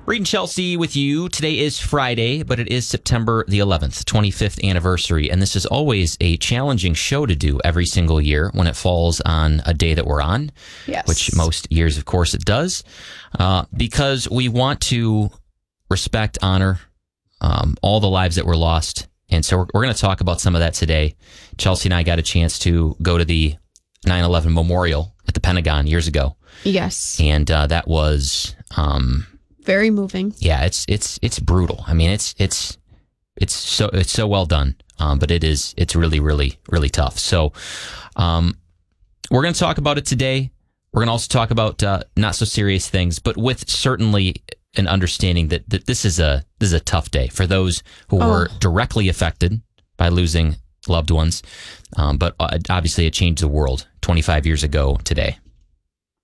Reed and Chelsea with you. Today is Friday, but it is September the 11th, 25th anniversary. And this is always a challenging show to do every single year when it falls on a day that we're on. Yes. Which most years, of course, it does. Because we want to respect, honor all the lives that were lost. And so we're going to talk about some of that today. Chelsea and I got a chance to go to the 9/11 memorial at the Pentagon years ago. Yes. And that was... very moving. Yeah, it's brutal. I mean, it's so well done, but it's really, really, really tough. So, we're going to talk about it today. We're going to also talk about not so serious things, but with certainly an understanding that this is a tough day for those who were directly affected by losing loved ones. But obviously, it changed the world 25 years ago today.